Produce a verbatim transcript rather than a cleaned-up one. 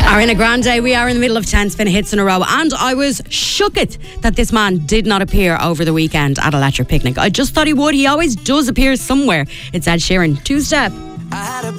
Ariana Grande, we are in the middle of ten spin hits in a row, and I was shook it that this man did not appear over the weekend at Electric Picnic. I just thought he would. He always does appear somewhere. It's Ed Sheeran, Two Step. I had a